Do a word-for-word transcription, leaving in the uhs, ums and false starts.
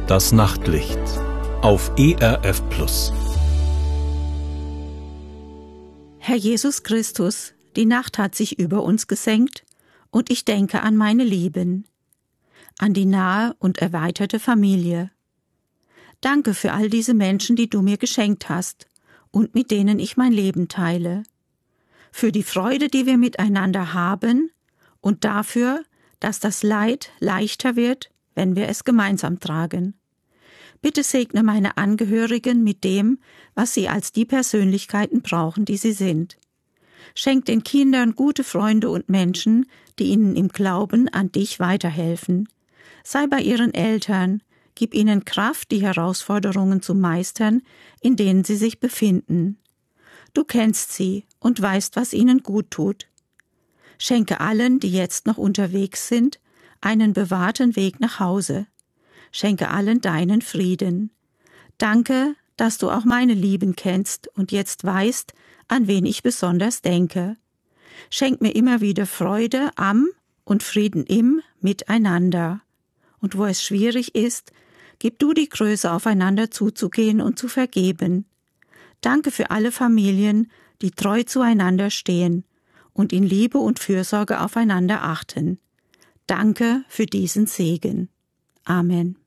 Das Nachtlicht auf E R F Plus. Herr Jesus Christus, die Nacht hat sich über uns gesenkt und ich denke an meine Lieben, an die nahe und erweiterte Familie. Danke für all diese Menschen, die du mir geschenkt hast und mit denen ich mein Leben teile. Für die Freude, die wir miteinander haben und dafür, dass das Leid leichter wird, wenn wir es gemeinsam tragen. Bitte segne meine Angehörigen mit dem, was sie als die Persönlichkeiten brauchen, die sie sind. Schenk den Kindern gute Freunde und Menschen, die ihnen im Glauben an dich weiterhelfen. Sei bei ihren Eltern, gib ihnen Kraft, die Herausforderungen zu meistern, in denen sie sich befinden. Du kennst sie und weißt, was ihnen gut tut. Schenke allen, die jetzt noch unterwegs sind, einen bewahrten Weg nach Hause. Schenke allen deinen Frieden. Danke, dass du auch meine Lieben kennst und jetzt weißt, an wen ich besonders denke. Schenk mir immer wieder Freude am und Frieden im Miteinander. Und wo es schwierig ist, gib du die Größe, aufeinander zuzugehen und zu vergeben. Danke für alle Familien, die treu zueinander stehen und in Liebe und Fürsorge aufeinander achten. Danke für diesen Segen. Amen.